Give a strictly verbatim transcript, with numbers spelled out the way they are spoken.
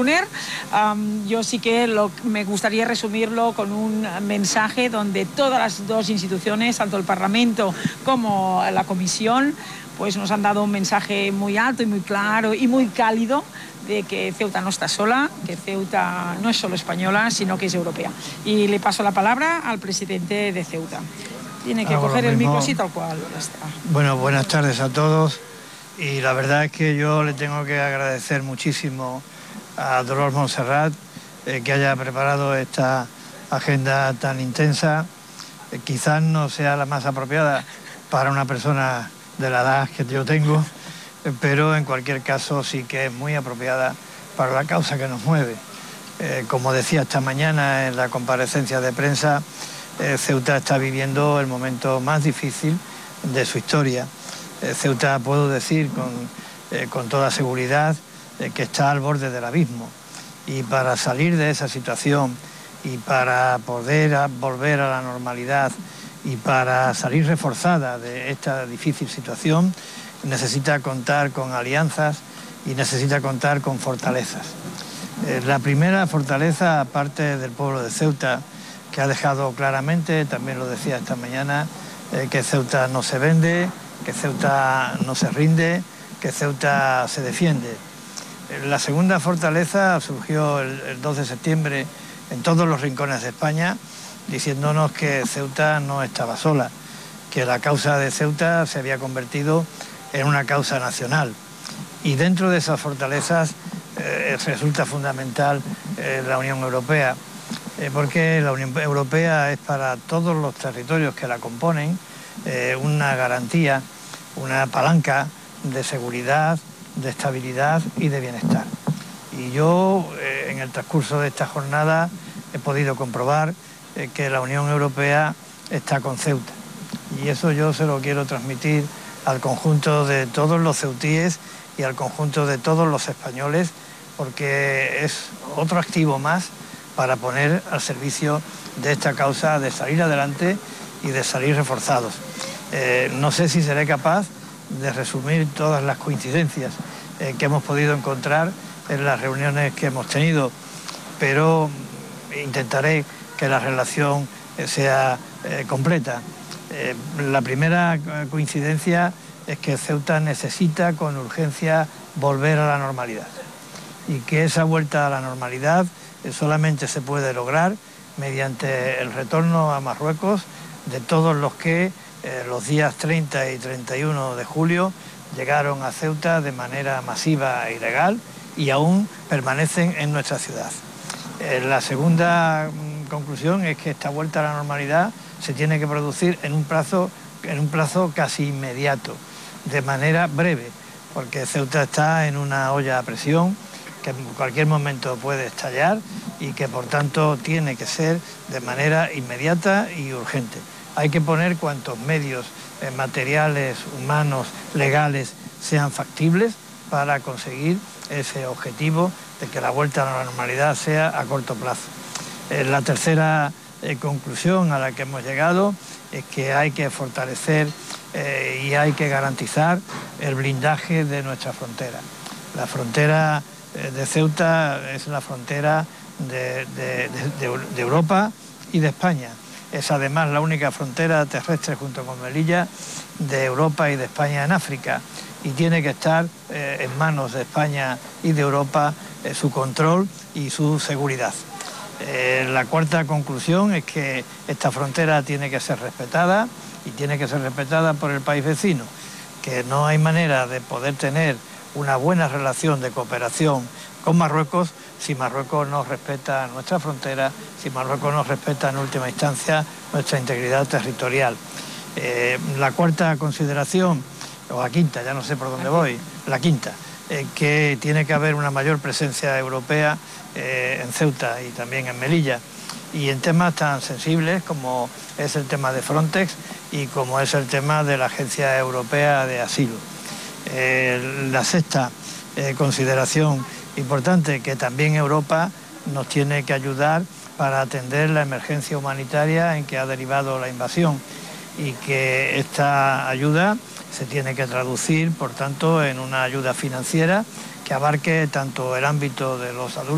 exponer. Um, yo sí que lo, me gustaría resumirlo con un mensaje donde todas las dos instituciones, tanto el Parlamento como la Comisión, pues nos han dado un mensaje muy alto y muy claro y muy cálido de que Ceuta no está sola, que Ceuta no es solo española, sino que es europea. Y le paso la palabra al presidente de Ceuta. Tiene que Hago coger lo el mismo. micro así tal cual. Ya está. Bueno, buenas tardes a todos. Y la verdad es que yo le tengo que agradecer muchísimo a Dolors Montserrat eh, que haya preparado esta agenda tan intensa. Eh, quizás no sea la más apropiada para una persona de la edad que yo tengo, eh, pero en cualquier caso sí que es muy apropiada para la causa que nos mueve. Eh, como decía esta mañana en la comparecencia de prensa, eh, Ceuta está viviendo el momento más difícil de su historia. Eh, Ceuta, puedo decir con, eh, con toda seguridad, eh, que está al borde del abismo. Y para salir de esa situación y para poder a, volver a la normalidad y para salir reforzada de esta difícil situación, necesita contar con alianzas y necesita contar con fortalezas. Eh, la primera fortaleza, aparte del pueblo de Ceuta, que ha dejado claramente, también lo decía esta mañana, eh, que Ceuta no se vende, que Ceuta no se rinde, que Ceuta se defiende. La segunda fortaleza surgió el, el dos de septiembre en todos los rincones de España, diciéndonos que Ceuta no estaba sola, que la causa de Ceuta se había convertido en una causa nacional. Y dentro de esas fortalezas eh, resulta fundamental eh, la Unión Europea, eh, porque la Unión Europea es para todos los territorios que la componen eh, una garantía, una palanca de seguridad, de estabilidad y de bienestar. Y yo, eh, en el transcurso de esta jornada, he podido comprobar eh, que la Unión Europea está con Ceuta. Y eso yo se lo quiero transmitir al conjunto de todos los ceutíes y al conjunto de todos los españoles, porque es otro activo más para poner al servicio de esta causa de salir adelante y de salir reforzados. Eh, no sé si seré capaz de resumir todas las coincidencias eh, que hemos podido encontrar en las reuniones que hemos tenido, pero intentaré que la relación eh, sea eh, completa. Eh, la primera coincidencia es que Ceuta necesita con urgencia volver a la normalidad y que esa vuelta a la normalidad eh, solamente se puede lograr mediante el retorno a Marruecos de todos los que eh, los días treinta y treinta y uno de julio llegaron a Ceuta de manera masiva e ilegal y aún permanecen en nuestra ciudad. Eh, la segunda mm, conclusión es que esta vuelta a la normalidad se tiene que producir en un plazo, en un plazo casi inmediato, de manera breve, porque Ceuta está en una olla a presión que en cualquier momento puede estallar y que por tanto tiene que ser de manera inmediata y urgente. Hay que poner cuantos medios eh, materiales, humanos, legales sean factibles para conseguir ese objetivo de que la vuelta a la normalidad sea a corto plazo. Eh, la tercera eh, conclusión a la que hemos llegado es que hay que fortalecer eh, y hay que garantizar el blindaje de nuestra frontera. La frontera eh, de Ceuta es la frontera de, de, de, de Europa y de España. Es además la única frontera terrestre junto con Melilla de Europa y de España en África y tiene que estar eh, en manos de España y de Europa eh, su control y su seguridad. Eh, la cuarta conclusión es que esta frontera tiene que ser respetada y tiene que ser respetada por el país vecino, que no hay manera de poder tener una buena relación de cooperación con Marruecos si Marruecos no respeta nuestra frontera, si Marruecos no respeta en última instancia nuestra integridad territorial. Eh, la cuarta consideración, o la quinta, ya no sé por dónde voy, la quinta, eh, que tiene que haber una mayor presencia europea eh, en Ceuta y también en Melilla, y en temas tan sensibles como es el tema de Frontex y como es el tema de la Agencia Europea de Asilo. Eh, la sexta eh, consideración importante, que también Europa nos tiene que ayudar para atender la emergencia humanitaria en que ha derivado la invasión y que esta ayuda se tiene que traducir, por tanto, en una ayuda financiera que abarque tanto el ámbito de los adultos